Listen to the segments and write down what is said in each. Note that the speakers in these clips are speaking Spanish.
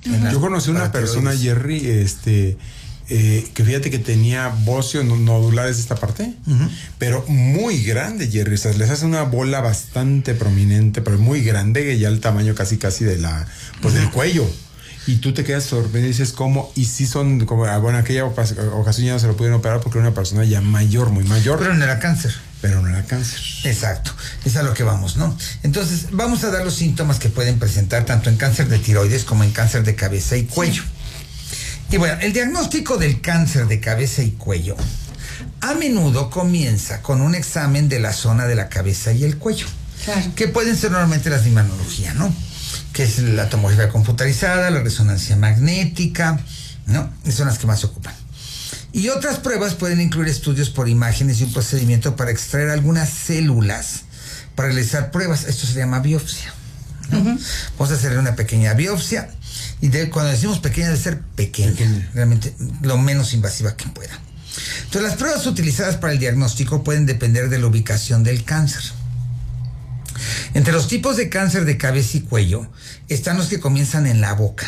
Yo conocí una persona, Jerry, que fíjate que tenía bóceos nodulares de esta parte, pero muy grande, Jerry. O sea, les hace una bola bastante prominente, pero muy grande, que ya el tamaño casi de la, pues del cuello. Y tú te quedas sorprendido y dices, ¿cómo? Y sí son, como, bueno, aquella ocasión ya no se lo pudieron operar porque era una persona ya mayor, muy mayor. Pero no era cáncer. Exacto, es a lo que vamos, ¿no? Entonces, vamos a dar los síntomas que pueden presentar tanto en cáncer de tiroides como en cáncer de cabeza y cuello. Y bueno, el diagnóstico del cáncer de cabeza y cuello a menudo comienza con un examen de la zona de la cabeza y el cuello. Claro. Que pueden ser normalmente las de imanología, ¿no? Que es la tomografía computarizada, la resonancia magnética, ¿no? Son las que más se ocupan. Y otras pruebas pueden incluir estudios por imágenes y un procedimiento para extraer algunas células para realizar pruebas. Esto se llama biopsia, ¿no? Vamos a hacer una pequeña biopsia y cuando decimos pequeña debe ser pequeña, realmente lo menos invasiva que pueda. Entonces las pruebas utilizadas para el diagnóstico pueden depender de la ubicación del cáncer. Entre los tipos de cáncer de cabeza y cuello están los que comienzan en la boca,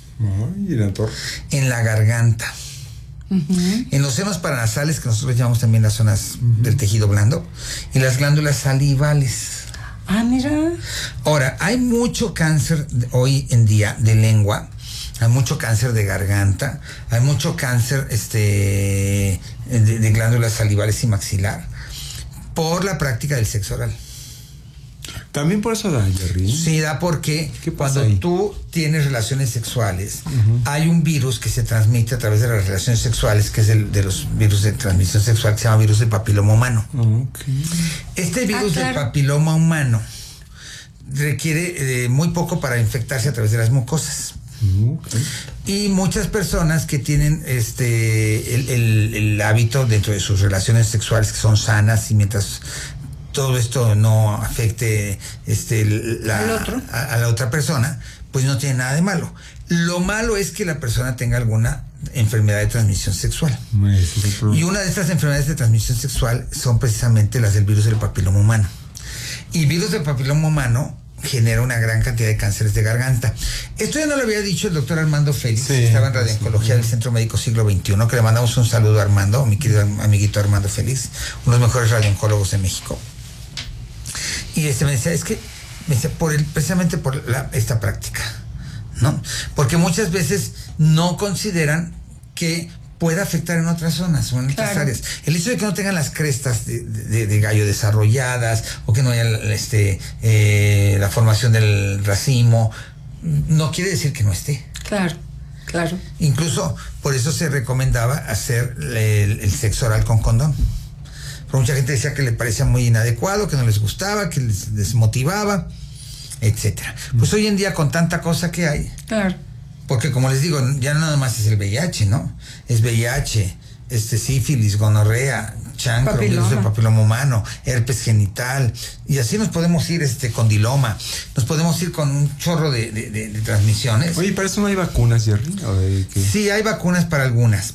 en la garganta, en los senos paranasales, que nosotros llamamos también las zonas del tejido blando, y las glándulas salivales. Ah, mira. Ahora, hay mucho cáncer hoy en día de lengua, hay mucho cáncer de garganta, hay mucho cáncer de glándulas salivales y maxilar por la práctica del sexo oral. También por eso da, Jerry. Sí, da porque cuando tú tienes relaciones sexuales, hay un virus que se transmite a través de las relaciones sexuales, que es de los virus de transmisión sexual, que se llama virus del papiloma humano. Este virus del papiloma humano requiere muy poco para infectarse a través de las mucosas. Y muchas personas que tienen el hábito dentro de sus relaciones sexuales, que son sanas, y mientras todo esto no afecte a la otra persona, pues no tiene nada de malo. Lo malo es que la persona tenga alguna enfermedad de transmisión sexual. Y una de estas enfermedades de transmisión sexual son precisamente las del virus del papiloma humano. Y virus del papiloma humano genera una gran cantidad de cánceres de garganta. Esto ya no lo había dicho el doctor Armando Félix, que estaba en radiooncología del Centro Médico Siglo XXI, que le mandamos un saludo a Armando, mi querido amiguito Armando Félix, uno de los mejores radioncólogos de México. Y me decía, precisamente por esta práctica, ¿no? Porque muchas veces no consideran que pueda afectar en otras zonas o en otras áreas. El hecho de que no tengan las crestas de gallo desarrolladas, o que no haya la formación del racimo, no quiere decir que no esté. Claro. Incluso por eso se recomendaba hacer el sexo oral con condón. Pero mucha gente decía que le parecía muy inadecuado, que no les gustaba, que les desmotivaba, etcétera. Pues hoy en día, con tanta cosa que hay, porque como les digo, ya no nada más es el VIH, ¿no? Es VIH, sífilis, gonorrea, chancro, virus del papiloma humano, herpes genital, y así nos podemos ir condiloma, nos podemos ir con un chorro de transmisiones. Oye, ¿para eso no hay vacunas, Jerry? Sí, hay vacunas para algunas.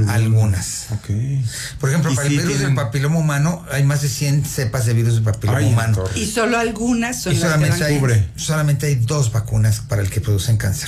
Por ejemplo, para el virus del papiloma humano hay más de 100 cepas de virus del papiloma humano. Y solo algunas son solamente hay 2 vacunas para el que producen cáncer.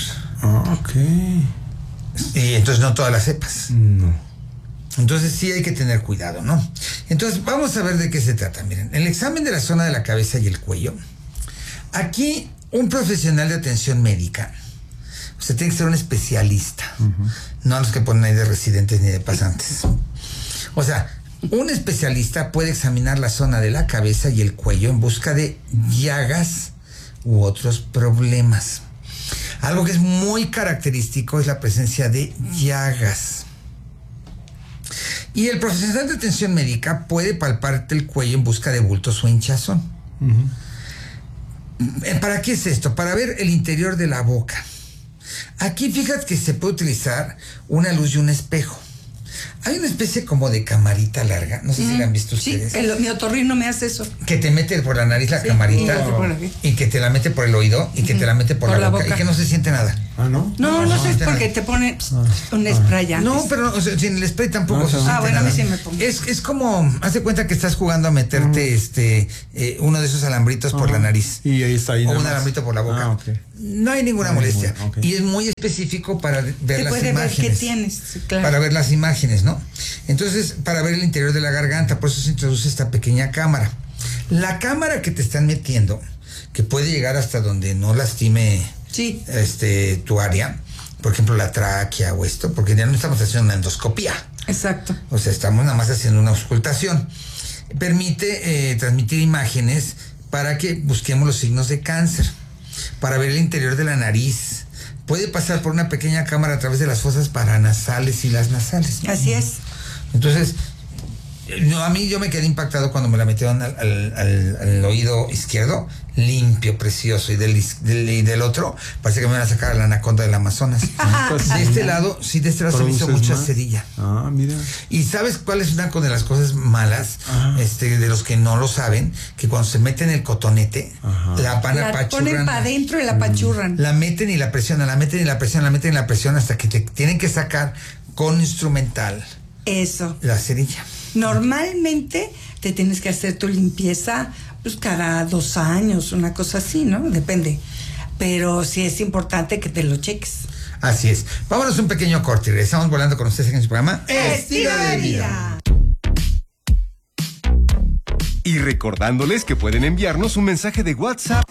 Y entonces no todas las cepas. Entonces sí hay que tener cuidado, ¿no? Entonces vamos a ver de qué se trata. Miren, el examen de la zona de la cabeza y el cuello. Aquí un profesional de atención médica, usted tiene que ser un especialista, no a los que ponen ahí de residentes ni de pasantes. O sea, un especialista puede examinar la zona de la cabeza y el cuello en busca de llagas u otros problemas. Algo que es muy característico es la presencia de llagas. Y el profesional de atención médica puede palparte el cuello en busca de bultos o hinchazón. ¿Para qué es esto? Para ver el interior de la boca. Aquí fíjate que se puede utilizar una luz y un espejo. Hay una especie como de camarita larga, no sé si la han visto ustedes. Sí, mi otorrino me hace eso. Que te mete por la nariz la camarita y que te la mete por el oído y que te la mete por la boca y que no se siente nada. Ah, ¿no? No sé, es porque te pone un spray antes. No, pero o sea, sin el spray tampoco se siente bueno, nada. a mí sí me pongo. Es como, haz de cuenta que estás jugando a meterte uno de esos alambritos por la nariz. Y ahí está ahí. O un alambrito por la boca. Okay. No hay ninguna molestia. Okay. Y es muy específico para ver las puede imágenes. ver qué tienes, claro. Para ver las imágenes, ¿no? Entonces, para ver el interior de la garganta, por eso se introduce esta pequeña cámara. La cámara que te están metiendo, que puede llegar hasta donde no lastime tu área, por ejemplo, la tráquea o esto, porque ya no estamos haciendo una endoscopía. Exacto. O sea, estamos nada más haciendo una auscultación. Permite transmitir imágenes para que busquemos los signos de cáncer, para ver el interior de la nariz. Puede pasar por una pequeña cámara a través de las fosas paranasales y las nasales, ¿no? Así es. Entonces, yo me quedé impactado cuando me la metieron al oído izquierdo, limpio, precioso, y del otro, parece que me van a sacar a la anaconda del Amazonas. De este lado se me hizo mucha cerilla. Ah, mira. ¿Y sabes cuál es una de las cosas malas, de los que no lo saben? Que cuando se meten el cotonete, la apachurran. Ponen para adentro y la apachurran. La meten y la presionan, la meten y la presionan, la meten y la presionan hasta que te tienen que sacar con instrumental. Eso. La cerilla. Normalmente te tienes que hacer tu limpieza pues cada 2 años, una cosa así, ¿no? Depende. Pero sí es importante que te lo cheques. Así es. Vámonos a un pequeño corte y regresamos volando con ustedes en su programa Estilo de Vida. Y recordándoles que pueden enviarnos un mensaje de WhatsApp.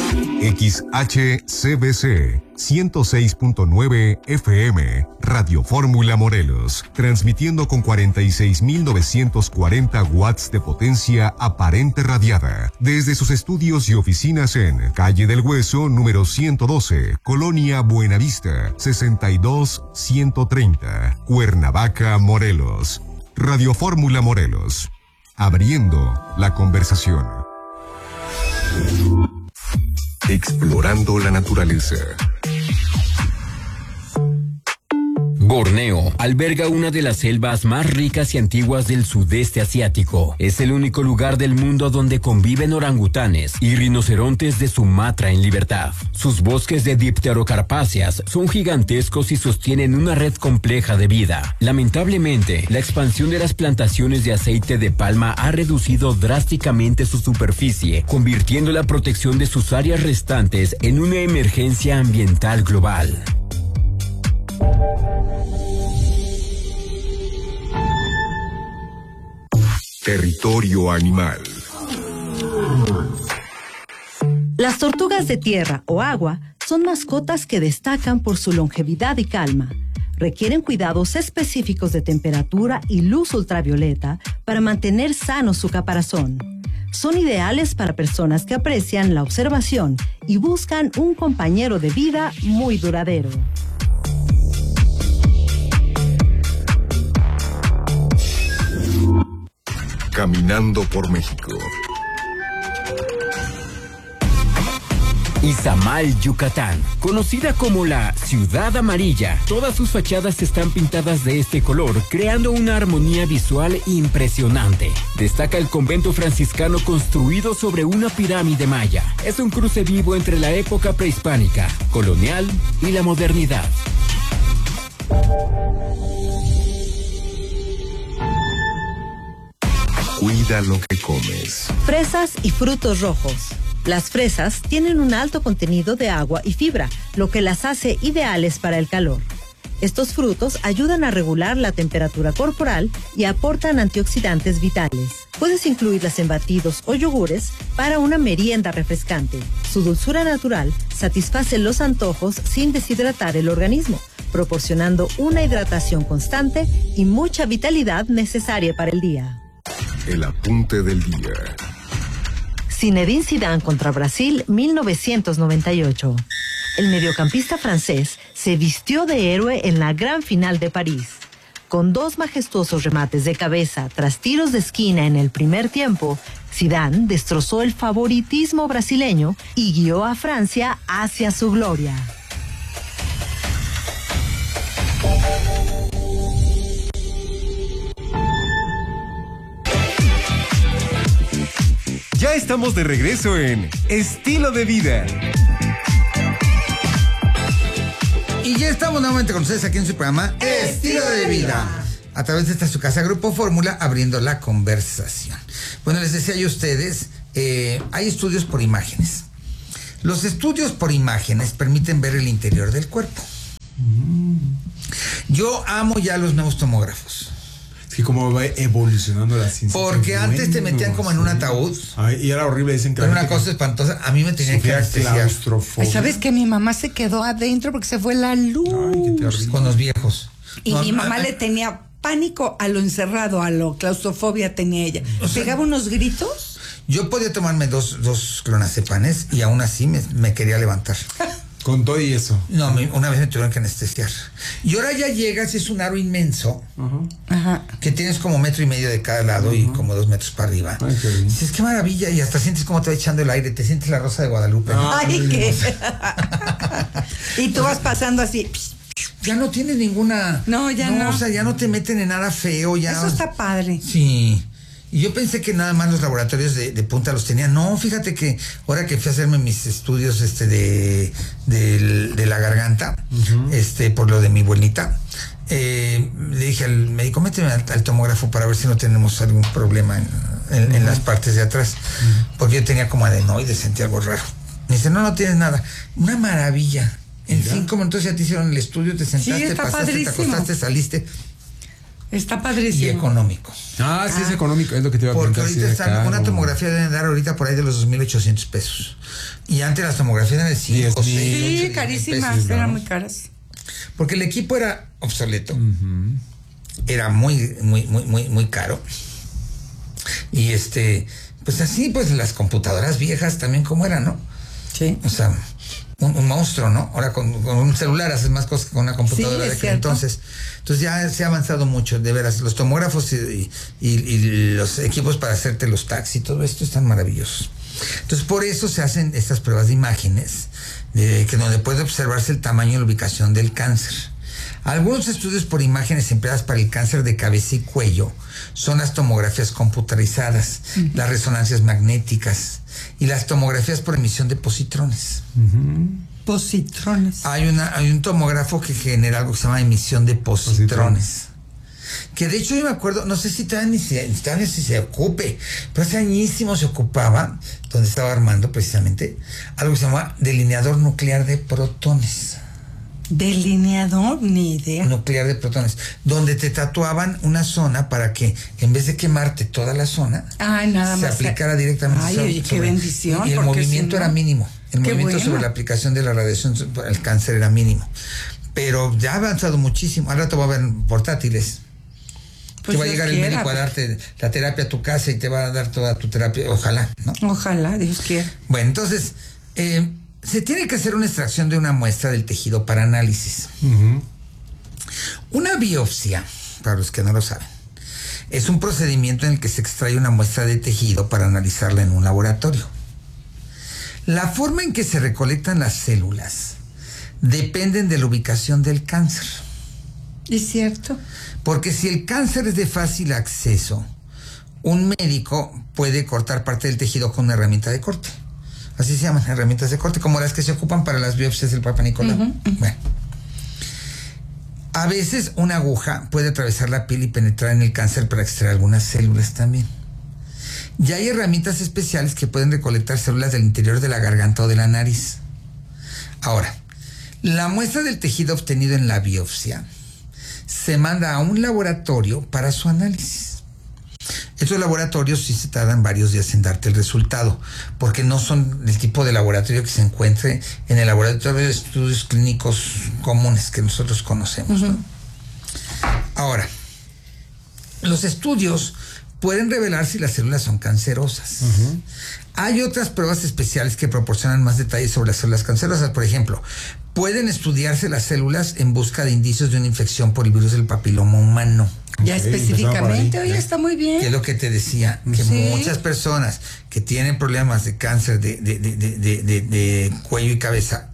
XHCBC 106.9 FM, Radio Fórmula Morelos, transmitiendo con 46.940 watts de potencia aparente radiada, desde sus estudios y oficinas en Calle del Hueso, número 112, Colonia Buenavista, 62130, Cuernavaca, Morelos. Radio Fórmula Morelos, abriendo la conversación. Explorando la naturaleza. Borneo alberga una de las selvas más ricas y antiguas del sudeste asiático. Es el único lugar del mundo donde conviven orangutanes y rinocerontes de Sumatra en libertad. Sus bosques de dipterocarpáceas son gigantescos y sostienen una red compleja de vida. Lamentablemente, la expansión de las plantaciones de aceite de palma ha reducido drásticamente su superficie, convirtiendo la protección de sus áreas restantes en una emergencia ambiental global. Territorio animal. Las tortugas de tierra o agua son mascotas que destacan por su longevidad y calma. Requieren cuidados específicos de temperatura y luz ultravioleta para mantener sano su caparazón. Son ideales para personas que aprecian la observación y buscan un compañero de vida muy duradero. Caminando por México. Izamal, Yucatán, conocida como la Ciudad Amarilla. Todas sus fachadas están pintadas de este color, creando una armonía visual impresionante. Destaca el convento franciscano construido sobre una pirámide maya. Es un cruce vivo entre la época prehispánica, colonial y la modernidad. Cuida lo que comes. Fresas y frutos rojos. Las fresas tienen un alto contenido de agua y fibra, lo que las hace ideales para el calor. Estos frutos ayudan a regular la temperatura corporal y aportan antioxidantes vitales. Puedes incluirlas en batidos o yogures para una merienda refrescante. Su dulzura natural satisface los antojos sin deshidratar el organismo, proporcionando una hidratación constante y mucha vitalidad necesaria para el día. El apunte del día. Zinedine Zidane contra Brasil, 1998. El mediocampista francés se vistió de héroe en la gran final de París. Con 2 majestuosos remates de cabeza tras tiros de esquina en el primer tiempo, Zidane destrozó el favoritismo brasileño y guió a Francia hacia su gloria. estamos de regreso en Estilo de Vida. Y ya estamos nuevamente con ustedes aquí en su programa Estilo de Vida, a través de esta su casa Grupo Fórmula, abriendo la conversación. Bueno, les decía yo a ustedes, hay estudios por imágenes. Los estudios por imágenes permiten ver el interior del cuerpo. Yo amo ya los nuevos tomógrafos. Es que como va evolucionando la ciencia. Porque antes te metían como en un ataúd. Ay, y era horrible, dicen que era una cosa espantosa. A mí me tenían que anestesiar. ¿Sabes que mi mamá se quedó adentro porque se fue la luz? Ay, qué terrible. Con los viejos. Y mi mamá le tenía pánico a lo encerrado, a lo claustrofobia tenía ella. Pegaba unos gritos. Yo podía tomarme dos clonazepanes y aún así me quería levantar. Con todo y eso. No, una vez me tuvieron que anestesiar. Y ahora ya llegas, es un aro inmenso, que tienes como 1.5 metros de cada lado y como 2 metros para arriba. Ay, qué bien. Dices, qué maravilla, y hasta sientes cómo te va echando el aire, te sientes la Rosa de Guadalupe. Ay, qué. Y tú vas pasando así. Ya no tienes ninguna... No, ya no. O sea, ya no te meten en nada feo, ya... Eso está padre. Sí. Y yo pensé que nada más los laboratorios de punta los tenían. No, fíjate que ahora que fui a hacerme mis estudios de la garganta, por lo de mi abuelita, le dije al médico, méteme al tomógrafo para ver si no tenemos algún problema en las partes de atrás. Porque yo tenía como adenoides, sentí algo raro. Me dice, no tienes nada. Una maravilla. En 5 minutos ya te hicieron el estudio, te sentaste, pasaste, padrísimo. te acostaste, saliste. Está padrísimo. Y económico. Ah, sí, es económico, es lo que te iba a preguntar. Porque ahorita una tomografía debe dar ahorita por ahí de los 2,800 pesos. Y antes las tomografías eran de 5 o 6. Sí, carísimas, eran muy caras. Porque el equipo era obsoleto. Era muy caro. Y pues así, pues las computadoras viejas también como eran, ¿no? Sí. O sea, un monstruo, ¿no? Ahora con un celular haces más cosas que con una computadora de aquel entonces. Entonces ya se ha avanzado mucho, de veras. Los tomógrafos y los equipos para hacerte los tags y todo esto están maravillosos. Entonces por eso se hacen estas pruebas de imágenes, donde puede observarse el tamaño y la ubicación del cáncer. Algunos estudios por imágenes empleadas para el cáncer de cabeza y cuello son las tomografías computarizadas, las resonancias magnéticas y las tomografías por emisión de positrones. Positrones. Hay un tomógrafo que genera algo que se llama emisión de positrones. Que de hecho yo me acuerdo, no sé si todavía si se ocupe, pero hace añísimo se ocupaba, donde estaba Armando precisamente, algo que se llama delineador nuclear de protones. Delineador, ni idea. Nuclear de protones, donde te tatuaban una zona para que en vez de quemarte toda la zona, se aplicara directamente. Ay, oye, qué bendición. Y el movimiento era mínimo. El movimiento sobre la aplicación de la radiación para el cáncer era mínimo. Pero ya ha avanzado muchísimo. Al rato va a haber portátiles. Pues que va a llegar el médico a darte la terapia a tu casa y te va a dar toda tu terapia. Ojalá, ¿no? Ojalá, Dios quiera. Bueno, entonces, se tiene que hacer una extracción de una muestra del tejido para análisis. Una biopsia, para los que no lo saben, es un procedimiento en el que se extrae una muestra de tejido para analizarla en un laboratorio. La forma en que se recolectan las células dependen de la ubicación del cáncer. ¿Es cierto? Porque si el cáncer es de fácil acceso, un médico puede cortar parte del tejido con una herramienta de corte. Así se llaman, herramientas de corte, como las que se ocupan para las biopsias del Papa Nicolau. Bueno. A veces una aguja puede atravesar la piel y penetrar en el cáncer para extraer algunas células también. Ya hay herramientas especiales que pueden recolectar células del interior de la garganta o de la nariz. Ahora, la muestra del tejido obtenido en la biopsia se manda a un laboratorio para su análisis. Estos laboratorios sí se tardan varios días en darte el resultado, porque no son el tipo de laboratorio que se encuentre en el laboratorio de estudios clínicos comunes que nosotros conocemos, ¿no? Ahora, los estudios pueden revelar si las células son cancerosas. Hay otras pruebas especiales que proporcionan más detalles sobre las células cancerosas. Por ejemplo, pueden estudiarse las células en busca de indicios de una infección por el virus del papiloma humano. Ya específicamente, oye, está muy bien. Que es lo que te decía, que muchas personas que tienen problemas de cáncer de cuello y cabeza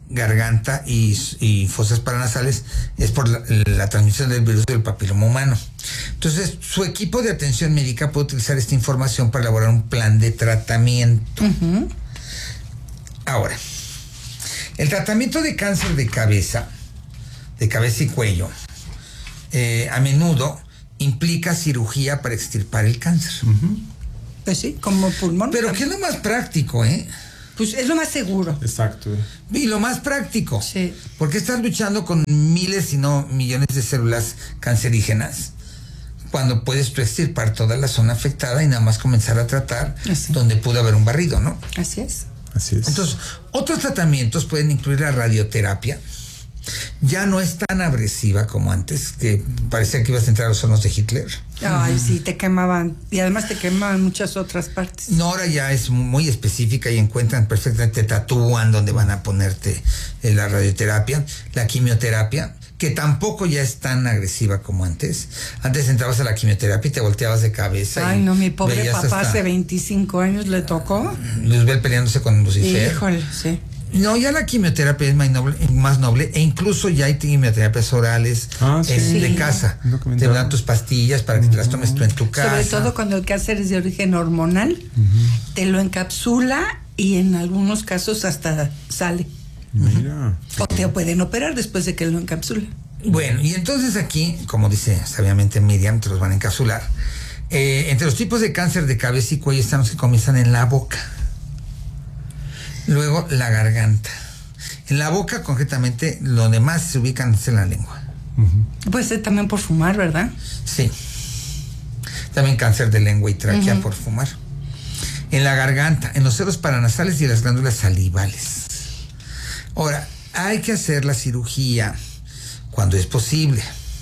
garganta y fosas paranasales es por la transmisión del virus del papiloma humano. Entonces, su equipo de atención médica puede utilizar esta información para elaborar un plan de tratamiento. Uh-huh. Ahora, el tratamiento de cáncer de cabeza y cuello, a menudo implica cirugía para extirpar el cáncer. Uh-huh. Pues sí, como pulmón. Pero ¿qué es lo más práctico, Pues es lo más seguro. Exacto. Y lo más práctico. Sí. Porque estás luchando con miles, si no millones de células cancerígenas, cuando puedes tú extirpar toda la zona afectada y nada más comenzar a tratar donde pudo haber un barrido, ¿no? Así es. Así es. Entonces, otros tratamientos pueden incluir la radioterapia. Ya no es tan agresiva como antes, que parecía que ibas a entrar a los hornos de Hitler. Ay, sí, te quemaban. Y además te quemaban muchas otras partes. No, ahora ya es muy específica y encuentran perfectamente, tatúan donde van a ponerte la radioterapia, la quimioterapia, que tampoco ya es tan agresiva como antes. Antes entrabas a la quimioterapia y te volteabas de cabeza. Ay, no, mi pobre papá hace 25 años le tocó. Luzbel peleándose con Lucifer. Híjole, sí. No, ya la quimioterapia es más noble e incluso ya hay quimioterapias orales de casa. Te dan tus pastillas para que te las tomes tú en tu casa. Sobre todo cuando el cáncer es de origen hormonal, te lo encapsula y en algunos casos hasta sale. Mira. O te pueden operar después de que lo encapsula. Bueno, y entonces aquí, como dice sabiamente Miriam, te los van a encapsular. Entre los tipos de cáncer de cabeza y cuello están los que comienzan en la boca. Luego la garganta. En la boca, concretamente, lo demás se ubican es en la lengua. Puede ser también por fumar, ¿verdad? Sí. También cáncer de lengua y tráquea por fumar. En la garganta, en los senos paranasales y las glándulas salivales. Ahora, hay que hacer la cirugía cuando es posible.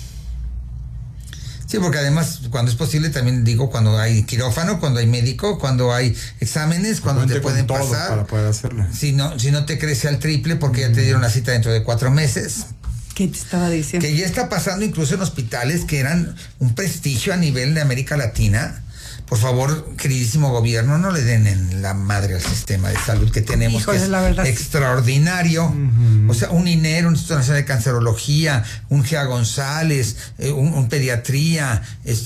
Sí, porque además, cuando es posible, también digo, cuando hay quirófano, cuando hay médico, cuando hay exámenes, cuando te pueden pasar. Para poder hacerlo. Si no te crece al triple porque ya te dieron la cita dentro de 4 meses. ¿Qué te estaba diciendo? Que ya está pasando incluso en hospitales que eran un prestigio a nivel de América Latina. Por favor, queridísimo gobierno, no le den en la madre al sistema de salud que tenemos. Híjole, que es la verdad, extraordinario. O sea, un INER, un Instituto Nacional de Cancerología, un GEA González, un pediatría,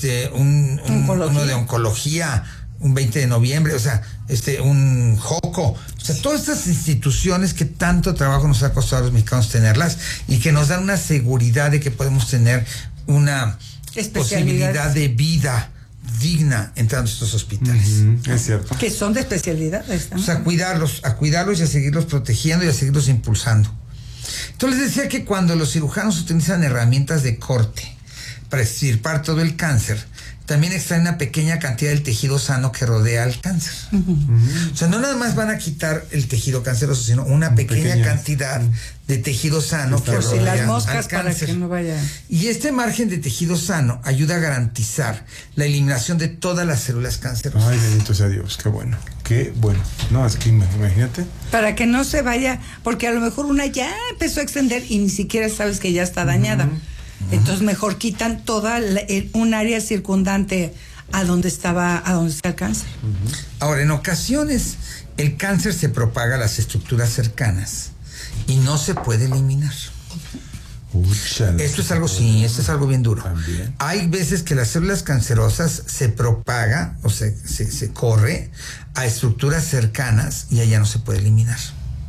uno de oncología, un 20 de noviembre, o sea, un JOCO, o sea, todas estas instituciones que tanto trabajo nos ha costado a los mexicanos tenerlas y que nos dan una seguridad de que podemos tener una posibilidad de vida digna entrando a estos hospitales. Es cierto. Que son de especialidades, ¿no? O sea, a cuidarlos y a seguirlos protegiendo y a seguirlos impulsando. Entonces les decía que cuando los cirujanos utilizan herramientas de corte para extirpar todo el cáncer, también extraen una pequeña cantidad del tejido sano que rodea al cáncer. O sea, no nada más van a quitar el tejido canceroso, sino una pequeña cantidad de tejido sano que rodea las moscas al cáncer. Para que no vaya. Y este margen de tejido sano ayuda a garantizar la eliminación de todas las células cancerosas. Ay, bendito sea Dios, qué bueno. Qué bueno. No, es que imagínate. Para que no se vaya, porque a lo mejor una ya empezó a extender y ni siquiera sabes que ya está dañada. Entonces mejor quitan toda un área circundante a donde está el cáncer. Ahora, en ocasiones el cáncer se propaga a las estructuras cercanas y no se puede eliminar. Esto es algo bien duro. También. Hay veces que las células cancerosas se propaga o se corre a estructuras cercanas y allá no se puede eliminar.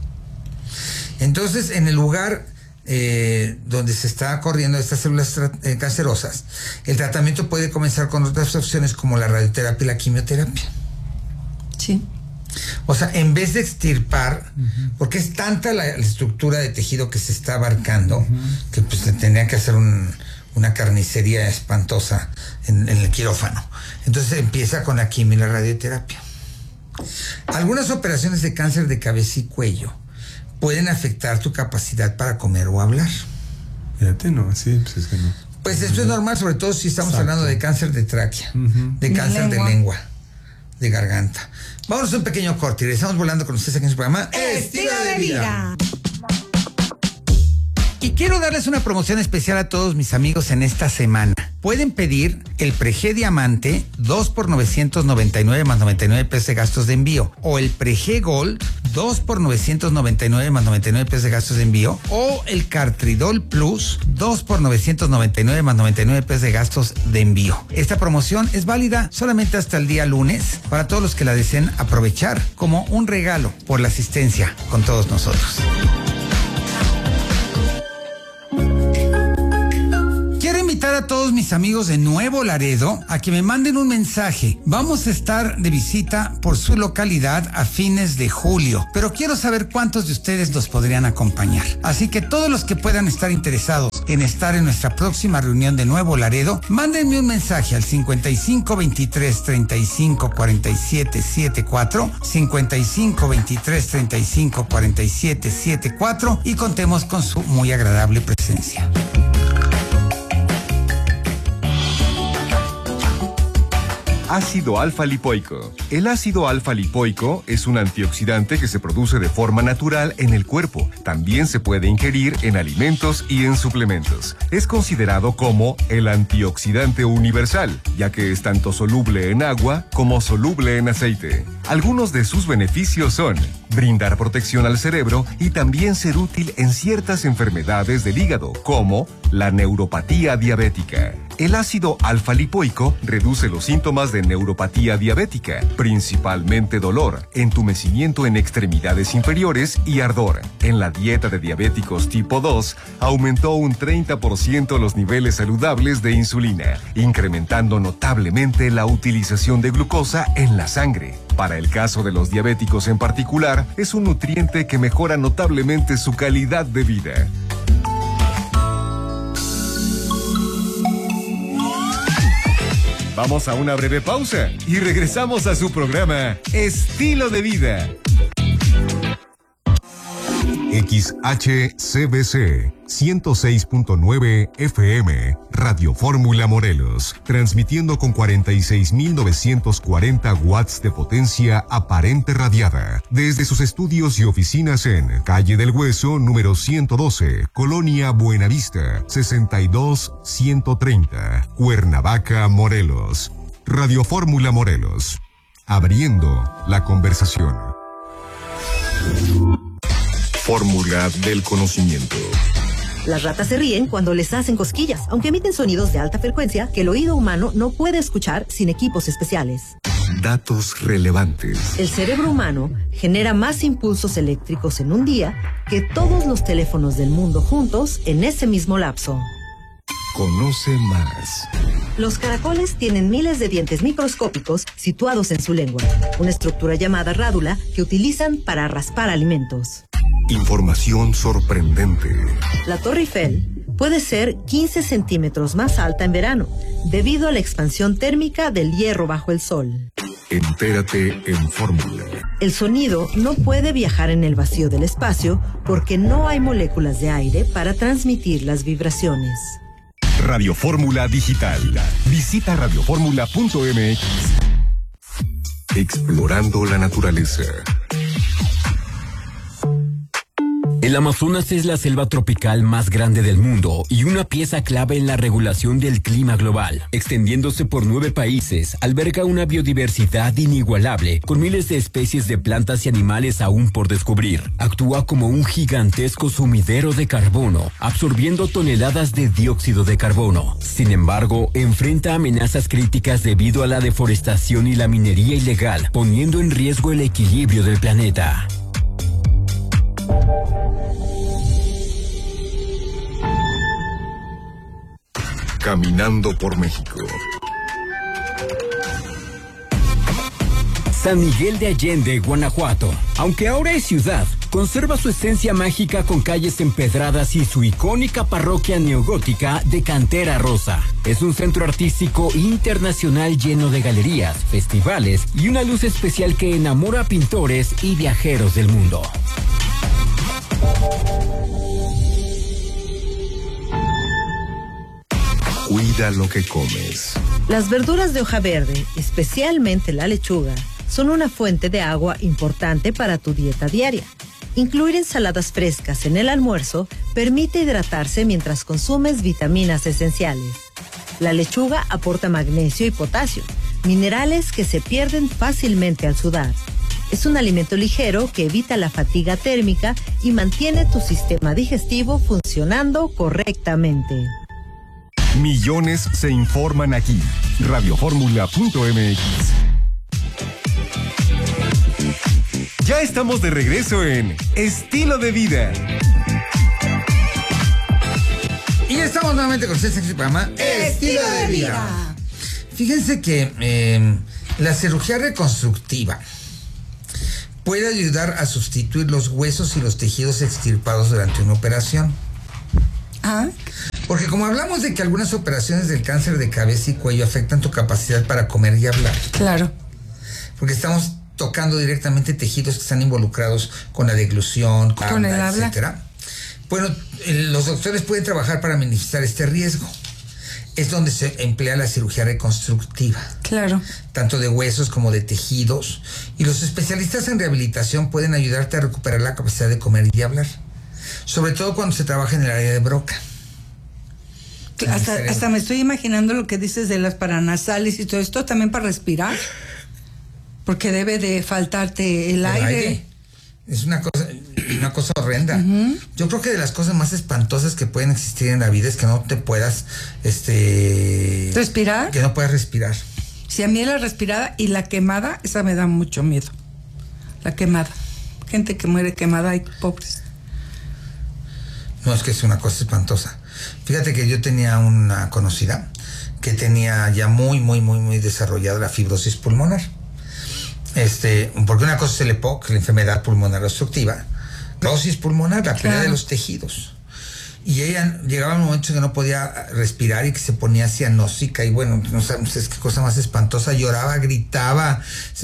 Entonces, en el lugar donde se está corriendo estas células cancerosas, el tratamiento puede comenzar con otras opciones como la radioterapia y la quimioterapia. Sí. O sea, en vez de extirpar, porque es tanta la estructura de tejido que se está abarcando, que pues tendrían que hacer una carnicería espantosa en el quirófano. Entonces empieza con la quimio y la radioterapia. Algunas operaciones de cáncer de cabeza y cuello pueden afectar tu capacidad para comer o hablar. Fíjate, no, sí, pues es que no. Pues esto es normal, sobre todo si estamos hablando de cáncer de tráquea, de cáncer de lengua, de garganta. Vámonos a un pequeño corte y regresamos volando con ustedes aquí en su programa Estilo de Vida. Y quiero darles una promoción especial a todos mis amigos en esta semana. pueden pedir el Preg Diamante 2 por 999 más 99 pesos de gastos de envío, o el Preg Gold 2 por 999 más 99 pesos de gastos de envío, o el Cartridol Plus 2 por 999 más 99 pesos de gastos de envío. Esta promoción es válida solamente hasta el día lunes para todos los que la deseen aprovechar como un regalo por la asistencia con todos nosotros. Invitar a todos mis amigos de Nuevo Laredo a que me manden un mensaje. Vamos a estar de visita por su localidad a fines de julio, pero quiero saber cuántos de ustedes los podrían acompañar. Así que todos los que puedan estar interesados en estar en nuestra próxima reunión de Nuevo Laredo, mándenme un mensaje al 55 23 35 47 74, 55 23 35 47 74 y contemos con su muy agradable presencia. Ácido alfa-lipoico. El ácido alfa-lipoico es un antioxidante que se produce de forma natural en el cuerpo. También se puede ingerir en alimentos y en suplementos. Es considerado como el antioxidante universal, ya que es tanto soluble en agua como soluble en aceite. Algunos de sus beneficios son brindar protección al cerebro y también ser útil en ciertas enfermedades del hígado, como la neuropatía diabética. El ácido alfa-lipoico reduce los síntomas de neuropatía diabética, principalmente dolor, entumecimiento en extremidades inferiores y ardor. En la dieta de diabéticos tipo 2, aumentó un 30% los niveles saludables de insulina, incrementando notablemente la utilización de glucosa en la sangre. Para el caso de los diabéticos en particular, es un nutriente que mejora notablemente su calidad de vida. Vamos a una breve pausa y regresamos a su programa Estilo de Vida. XHCBC 106.9 FM, Radio Fórmula Morelos, transmitiendo con 46.940 watts de potencia aparente radiada, desde sus estudios y oficinas en Calle del Hueso, número 112, Colonia Buenavista, 62130, Cuernavaca, Morelos. Radio Fórmula Morelos, abriendo la conversación. Fórmula del conocimiento. Las ratas se ríen cuando les hacen cosquillas, aunque emiten sonidos de alta frecuencia que el oído humano no puede escuchar sin equipos especiales. Datos relevantes. El cerebro humano genera más impulsos eléctricos en un día que todos los teléfonos del mundo juntos en ese mismo lapso. Conoce más. Los caracoles tienen miles de dientes microscópicos situados en su lengua, una estructura llamada rádula que utilizan para raspar alimentos. Información sorprendente. La Torre Eiffel puede ser 15 centímetros más alta en verano, debido a la expansión térmica del hierro bajo el sol. Entérate en Fórmula. El sonido no puede viajar en el vacío del espacio porque no hay moléculas de aire para transmitir las vibraciones. Radio Fórmula Digital. Visita radioformula.mx. Explorando la naturaleza. El Amazonas es la selva tropical más grande del mundo y una pieza clave en la regulación del clima global. Extendiéndose por 9 países, alberga una biodiversidad inigualable, con miles de especies de plantas y animales aún por descubrir. Actúa como un gigantesco sumidero de carbono, absorbiendo toneladas de dióxido de carbono. Sin embargo, enfrenta amenazas críticas debido a la deforestación y la minería ilegal, poniendo en riesgo el equilibrio del planeta. Caminando por México. San Miguel de Allende, Guanajuato. Aunque ahora es ciudad, conserva su esencia mágica con calles empedradas y su icónica parroquia neogótica de cantera rosa. Es un centro artístico internacional lleno de galerías, festivales y una luz especial que enamora a pintores y viajeros del mundo. Cuida lo que comes. Las verduras de hoja verde, especialmente la lechuga, son una fuente de agua importante para tu dieta diaria. Incluir ensaladas frescas en el almuerzo permite hidratarse mientras consumes vitaminas esenciales. La lechuga aporta magnesio y potasio, minerales que se pierden fácilmente al sudar. Es un alimento ligero que evita la fatiga térmica y mantiene tu sistema digestivo funcionando correctamente. Millones se informan aquí. Radioformula.mx. Ya estamos de regreso en Estilo de Vida. Y estamos nuevamente con este programa Estilo de Vida. Fíjense que la cirugía reconstructiva puede ayudar a sustituir los huesos y los tejidos extirpados durante una operación. Porque como hablamos de que algunas operaciones del cáncer de cabeza y cuello afectan tu capacidad para comer y hablar. Claro. Porque estamos tocando directamente tejidos que están involucrados con la deglución, con el habla, etcétera. Bueno, los doctores pueden trabajar para minimizar este riesgo. Es donde se emplea la cirugía reconstructiva. Claro. Tanto de huesos como de tejidos. Y los especialistas en rehabilitación pueden ayudarte a recuperar la capacidad de comer y hablar. Sobre todo cuando se trabaja en el área de broca. Hasta me estoy imaginando lo que dices de las paranasales y todo esto, también para respirar. Porque debe de faltarte el aire. Es una cosa horrenda. Uh-huh. Yo creo que de las cosas más espantosas que pueden existir en la vida es que no te puedas ¿respirar? Que no puedas respirar. Sí, a mí la respirada y la quemada, esa me da mucho miedo. La quemada. Gente que muere quemada, ay, pobres. No, es que es una cosa espantosa. Fíjate que yo tenía una conocida que tenía ya muy desarrollada la fibrosis pulmonar. Porque una cosa es el EPOC, la enfermedad pulmonar obstructiva, fibrosis pulmonar, la pelea de los tejidos. Y ella llegaba un momento en que no podía respirar y que se ponía cianósica y bueno, no sabemos qué cosa más espantosa, lloraba, gritaba,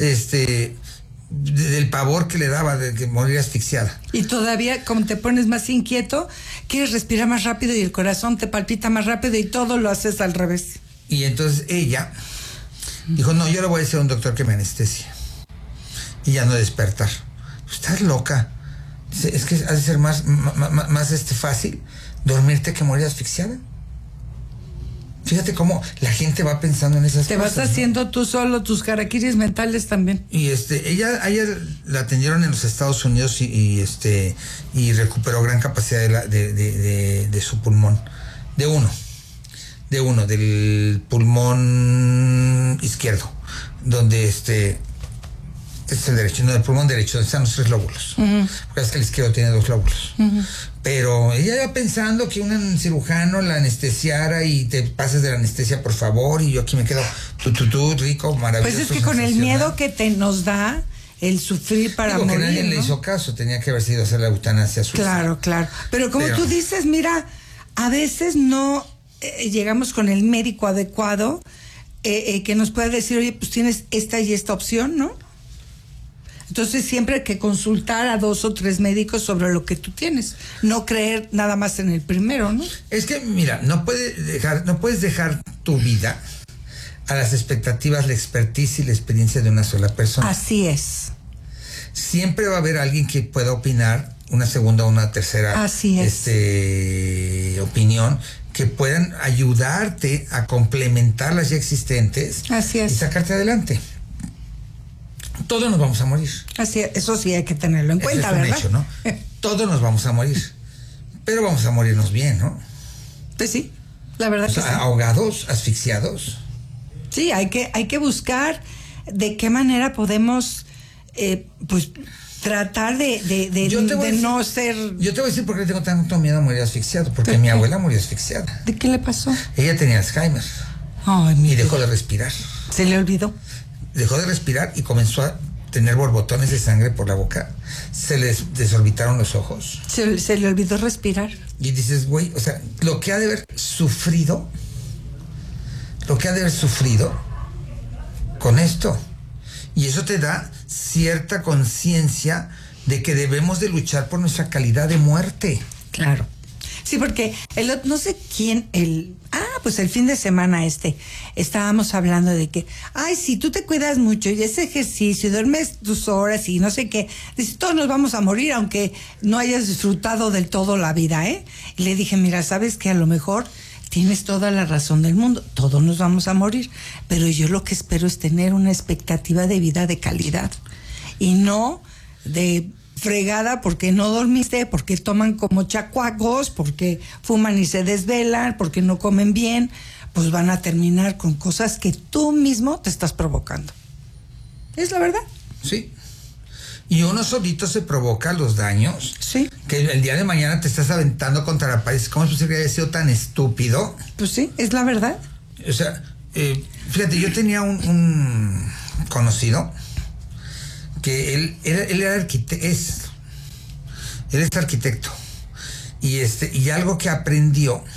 del pavor que le daba de que morir asfixiada. Y todavía, como te pones más inquieto, quieres respirar más rápido y el corazón te palpita más rápido y todo lo haces al revés. Y entonces ella dijo, no, yo le voy a decir a un doctor que me anestesie y ya no despertar. Estás loca. Es que ha de ser más fácil dormirte que morir asfixiada. Fíjate cómo la gente va pensando en esas te cosas. Te vas haciendo, ¿no? Tú solo tus harakiri mentales también. Y ella la atendieron en los Estados Unidos y recuperó gran capacidad de su pulmón. Del pulmón izquierdo, donde es el derecho, no, del pulmón derecho, donde están los 3 lóbulos. Uh-huh. Porque es que el izquierdo tiene 2 lóbulos. Uh-huh. Pero ella iba pensando que un cirujano la anestesiara y te pases de la anestesia, por favor, y yo aquí me quedo rico, maravilloso. Pues es que con el miedo que nos da el sufrir para morir, que nadie, ¿no?, le hizo caso, tenía que haber sido hacer la eutanasia suicida. Claro. Pero como tú dices, mira, a veces no llegamos con el médico adecuado que nos pueda decir, oye, pues tienes esta y esta opción, ¿no? Entonces siempre hay que consultar a 2 o 3 médicos sobre lo que tú tienes, no creer nada más en el primero, ¿no? Es que mira, no puedes dejar tu vida a las expectativas, la expertise y la experiencia de una sola persona. Así es. Siempre va a haber alguien que pueda opinar, una segunda o una tercera opinión, que puedan ayudarte a complementar las ya existentes. Así es. Y sacarte adelante. Todos nos vamos a morir. Así es, eso sí hay que tenerlo en cuenta, ¿verdad? Es un hecho, ¿no? Todos nos vamos a morir. Pero vamos a morirnos bien, ¿no? Pues sí, la verdad que sí. Ahogados, asfixiados. Sí, hay que buscar de qué manera podemos, pues, tratar de no ser... Yo te voy a decir por qué tengo tanto miedo a morir asfixiado. Porque mi abuela murió asfixiada. ¿De qué le pasó? Ella tenía Alzheimer. Ay, y dejó de respirar. ¿Se le olvidó? Dejó de respirar y comenzó a tener borbotones de sangre por la boca. Se le desorbitaron los ojos. Se le olvidó respirar. Y dices, güey, o sea, lo que ha de haber sufrido con esto. Y eso te da cierta conciencia de que debemos de luchar por nuestra calidad de muerte. Claro. Sí, porque no sé quién, pues el fin de semana estábamos hablando de que, si tú te cuidas mucho y ese ejercicio, duermes tus horas y no sé qué, dice, todos nos vamos a morir aunque no hayas disfrutado del todo la vida, ¿eh? Y le dije, mira, ¿sabes qué? A lo mejor tienes toda la razón del mundo, todos nos vamos a morir, pero yo lo que espero es tener una expectativa de vida de calidad y no de fregada porque no dormiste, porque toman como chacuacos, porque fuman y se desvelan, porque no comen bien, pues van a terminar con cosas que tú mismo te estás provocando. ¿Es la verdad? Sí. Y uno solito se provoca los daños. Sí. Que el día de mañana te estás aventando contra la pared. ¿Cómo es posible que haya sido tan estúpido? Pues sí, es la verdad. O sea, fíjate, yo tenía un conocido que él era arquitecto. Él es arquitecto. Y algo que aprendió